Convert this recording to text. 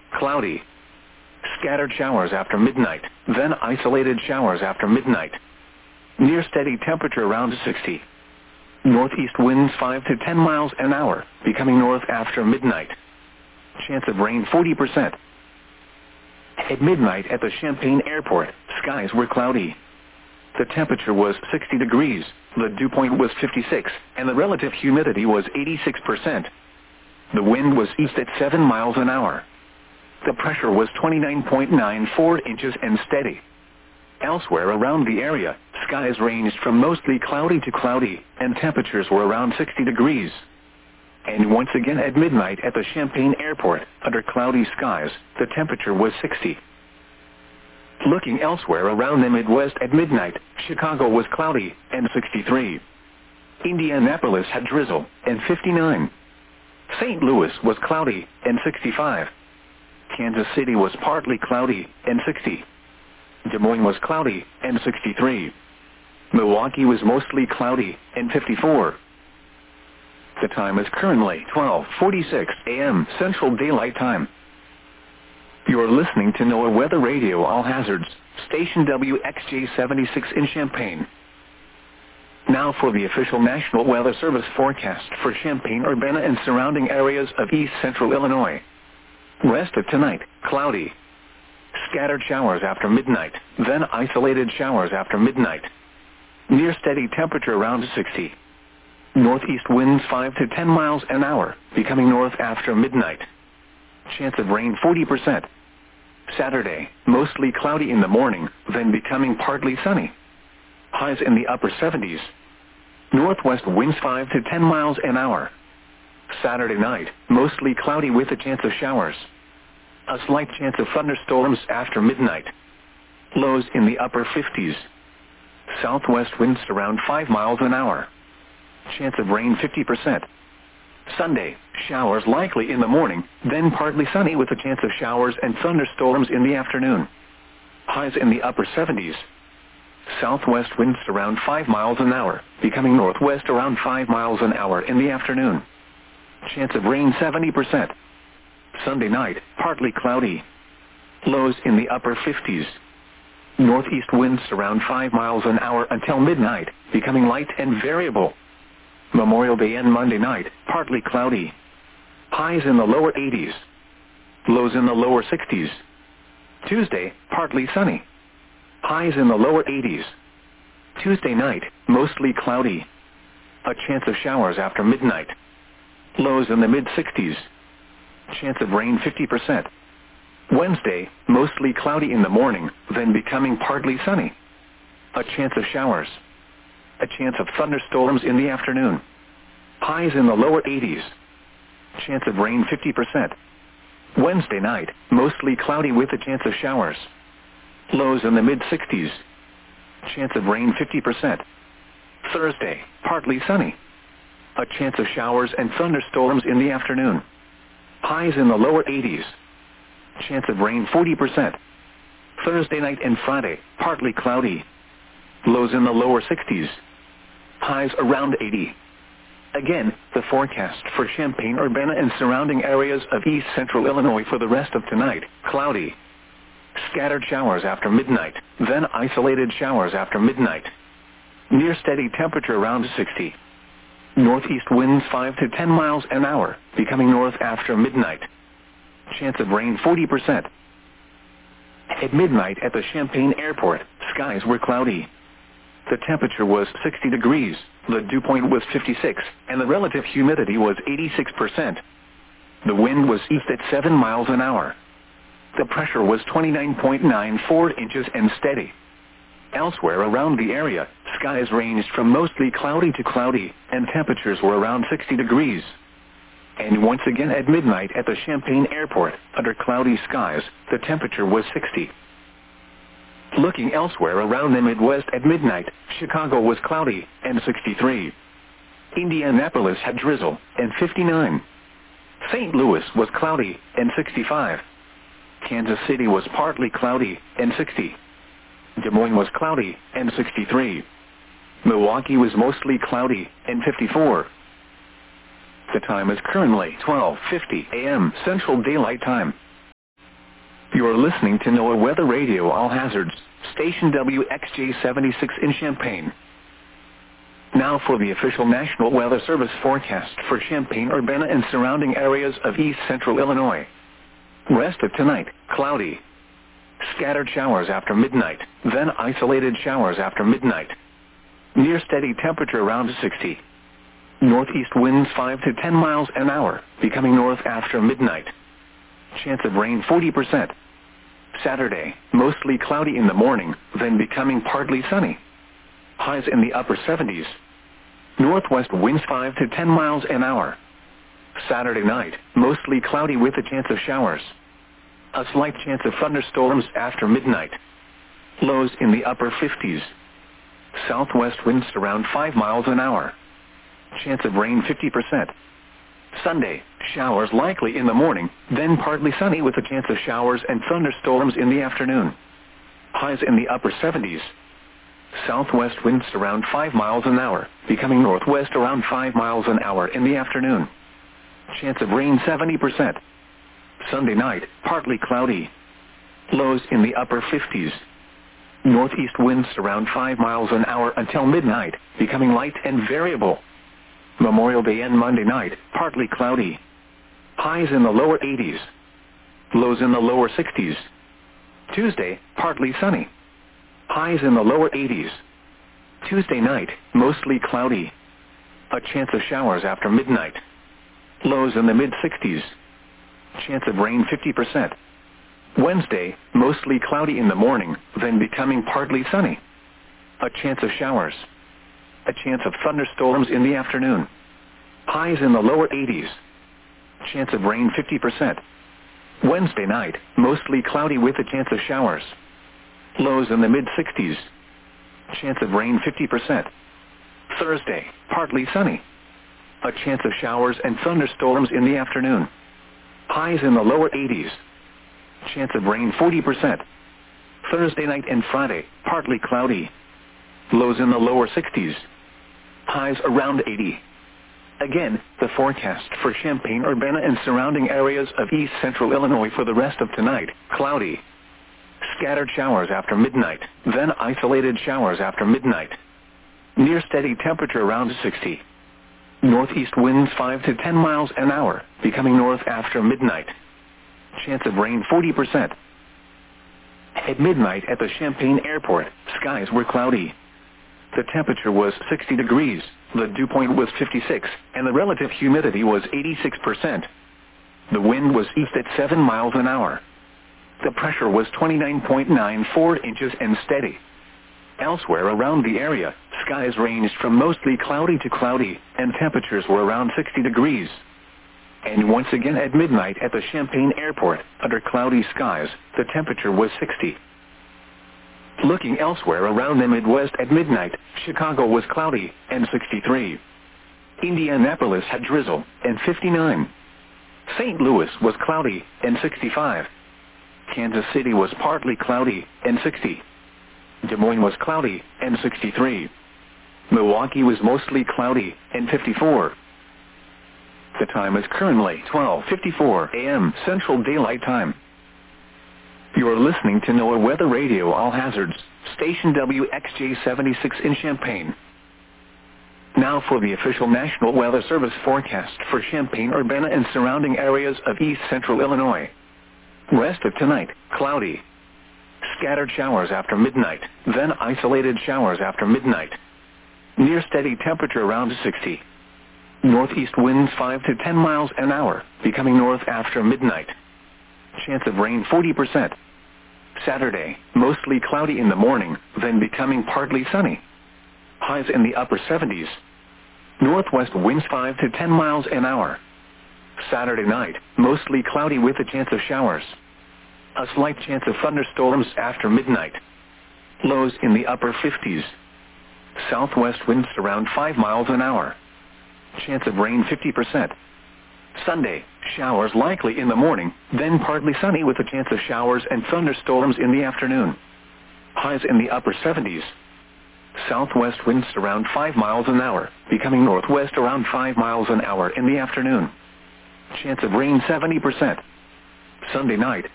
cloudy. Scattered showers after midnight, then isolated showers after midnight. Near steady temperature around 60. Northeast winds 5 to 10 miles an hour, becoming north after midnight. Chance of rain 40%. At midnight at the Champaign Airport, skies were cloudy. The temperature was 60 degrees, the dew point was 56, and the relative humidity was 86%. The wind was east at 7 miles an hour. The pressure was 29.94 inches and steady. Elsewhere around the area, skies ranged from mostly cloudy to cloudy, and temperatures were around 60 degrees. And once again at midnight at the Champaign Airport, under cloudy skies, the temperature was 60. Looking elsewhere around the Midwest at midnight, Chicago was cloudy, and 63. Indianapolis had drizzle, and 59. St. Louis was cloudy, and 65. Kansas City was partly cloudy, and 60. Des Moines was cloudy, and 63. Milwaukee was mostly cloudy, and 54. The time is currently 12:46 a.m. Central Daylight Time. You're listening to NOAA Weather Radio All Hazards, station WXJ-76 in Champaign. Now for the official National Weather Service forecast for Champaign, Urbana, and surrounding areas of east central Illinois. Rest of tonight, cloudy. Scattered showers after midnight, then isolated showers after midnight. Near steady temperature around 60. Northeast winds 5 to 10 miles an hour, becoming north after midnight. Chance of rain 40%. Saturday, mostly cloudy in the morning, then becoming partly sunny. Highs in the upper 70s. Northwest winds 5 to 10 miles an hour. Saturday night, mostly cloudy with a chance of showers. A slight chance of thunderstorms after midnight. Lows in the upper 50s. Southwest winds around 5 miles an hour. Chance of rain 50%. Sunday, showers likely in the morning, then partly sunny with a chance of showers and thunderstorms in the afternoon. Highs in the upper 70s. Southwest winds around 5 miles an hour, becoming northwest around 5 miles an hour in the afternoon. Chance of rain 70%. Sunday night, partly cloudy. Lows in the upper 50s. Northeast winds around 5 miles an hour until midnight, becoming light and variable. Memorial Day and Monday night, partly cloudy. Highs in the lower 80s. Lows in the lower 60s. Tuesday, partly sunny. Highs in the lower 80s. Tuesday night, mostly cloudy. A chance of showers after midnight. Lows in the mid-60s. Chance of rain 50%. Wednesday, mostly cloudy in the morning, then becoming partly sunny. A chance of showers. A chance of thunderstorms in the afternoon. Highs in the lower 80s. Chance of rain 50%. Wednesday night, mostly cloudy with a chance of showers. Lows in the mid-60s. Chance of rain 50%. Thursday, partly sunny. A chance of showers and thunderstorms in the afternoon. Highs in the lower 80s. Chance of rain 40%. Thursday night and Friday, partly cloudy. Lows in the lower 60s. Highs around 80. Again, the forecast for Champaign, Urbana, and surrounding areas of east central Illinois for the rest of tonight, cloudy. Scattered showers after midnight, then isolated showers after midnight. Near steady temperature around 60. Northeast winds 5 to 10 miles an hour, becoming north after midnight. Chance of rain 40%. At midnight at the Champaign Airport, skies were cloudy. The temperature was 60 degrees, the dew point was 56, and the relative humidity was 86%. The wind was east at 7 miles an hour. The pressure was 29.94 inches and steady. Elsewhere around the area, skies ranged from mostly cloudy to cloudy, and temperatures were around 60 degrees. And once again at midnight at the Champaign Airport, under cloudy skies, the temperature was 60. Looking elsewhere around the Midwest at midnight, Chicago was cloudy, and 63. Indianapolis had drizzle, and 59. St. Louis was cloudy, and 65. Kansas City was partly cloudy, and 60. Des Moines was cloudy, and 63. Milwaukee was mostly cloudy, and 54. The time is currently 12:50 a.m. Central Daylight Time. You're listening to NOAA Weather Radio All Hazards, station WXJ76 in Champaign. Now for the official National Weather Service forecast for Champaign-Urbana and surrounding areas of east central Illinois. Rest of tonight, cloudy. Scattered showers after midnight, then isolated showers after midnight. Near steady temperature around 60. Northeast winds 5 to 10 miles an hour, becoming north after midnight. Chance of rain 40%. Saturday, mostly cloudy in the morning, then becoming partly sunny. Highs in the upper 70s. Northwest winds 5 to 10 miles an hour. Saturday night, mostly cloudy with a chance of showers. A slight chance of thunderstorms after midnight. Lows in the upper 50s. Southwest winds around 5 miles an hour. Chance of rain 50%. Sunday, showers likely in the morning, then partly sunny with a chance of showers and thunderstorms in the afternoon. Highs in the upper 70s. Southwest winds around 5 miles an hour, becoming northwest around 5 miles an hour in the afternoon. Chance of rain 70%. Sunday night, partly cloudy. Lows in the upper 50s. Northeast winds around 5 miles an hour until midnight, becoming light and variable. Memorial Day and Monday night, partly cloudy. Highs in the lower 80s. Lows in the lower 60s. Tuesday, partly sunny. Highs in the lower 80s. Tuesday night, mostly cloudy. A chance of showers after midnight. Lows in the mid-60s. Chance of rain 50%. Wednesday, mostly cloudy in the morning, then becoming partly sunny. A chance of showers. A chance of thunderstorms in the afternoon. Highs in the lower 80s. Chance of rain 50%. Wednesday night, mostly cloudy with a chance of showers. Lows in the mid-60s. Chance of rain 50%. Thursday, partly sunny. A chance of showers and thunderstorms in the afternoon. Highs in the lower 80s. Chance of rain 40%. Thursday night and Friday, partly cloudy. Lows in the lower 60s. Highs around 80. Again, the forecast for Champaign-Urbana and surrounding areas of east central Illinois for the rest of tonight, cloudy. Scattered showers after midnight, then isolated showers after midnight. Near steady temperature around 60. Northeast winds 5 to 10 miles an hour, becoming north after midnight. Chance of rain 40%. At midnight at the Champaign Airport, skies were cloudy. The temperature was 60 degrees, the dew point was 56, and the relative humidity was 86%. The wind was east at 7 miles an hour. The pressure was 29.94 inches and steady. Elsewhere around the area, skies ranged from mostly cloudy to cloudy, and temperatures were around 60 degrees. And once again at midnight at the Champaign Airport, under cloudy skies, the temperature was 60. Looking elsewhere around the Midwest at midnight, Chicago was cloudy, and 63. Indianapolis had drizzle, and 59. St. Louis was cloudy, and 65. Kansas City was partly cloudy, and 60. Des Moines was cloudy, and 63. Milwaukee was mostly cloudy, and 54. The time is currently 12:54 a.m. Central Daylight Time. You are listening to NOAA Weather Radio All Hazards, station WXJ76 in Champaign. Now for the official National Weather Service forecast for Champaign-Urbana and surrounding areas of east central Illinois. Rest of tonight, cloudy. Scattered showers after midnight, then isolated showers after midnight. Near steady temperature around 60. Northeast winds 5 to 10 miles an hour, becoming north after midnight. Chance of rain 40%. Saturday, mostly cloudy in the morning, then becoming partly sunny. Highs in the upper 70s. Northwest winds 5 to 10 miles an hour. Saturday night, mostly cloudy with a chance of showers. A slight chance of thunderstorms after midnight. Lows in the upper 50s. Southwest winds around 5 miles an hour. Chance of rain 50%. Sunday, showers likely in the morning, then partly sunny with a chance of showers and thunderstorms in the afternoon. Highs in the upper 70s. Southwest winds around 5 miles an hour, becoming northwest around 5 miles an hour in the afternoon. Chance of rain 70%. Sunday night,